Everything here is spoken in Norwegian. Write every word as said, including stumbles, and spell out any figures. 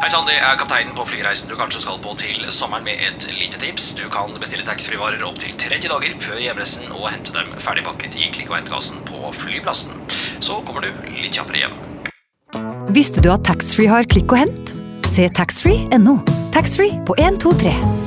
Hei sann, det er kapteinen på flyreisen du kanskje skal på til sommeren med et lite tips. Du kan bestille taxfree-varer opp til tretti dager før hjemreisen og hente dem ferdigpakket i klikk- og hentkassen på flyplassen. Så kommer du litt kjappere hjem. Visste du at taxfree har klikk og hent? Se taxfree punktum no. Taxfree på en to tre.